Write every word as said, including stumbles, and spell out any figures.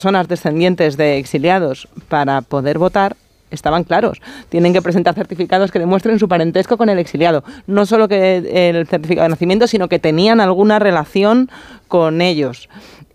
personas descendientes de exiliados para poder votar estaban claros. Tienen que presentar certificados que demuestren su parentesco con el exiliado. No solo que el certificado de nacimiento, sino que tenían alguna relación con ellos.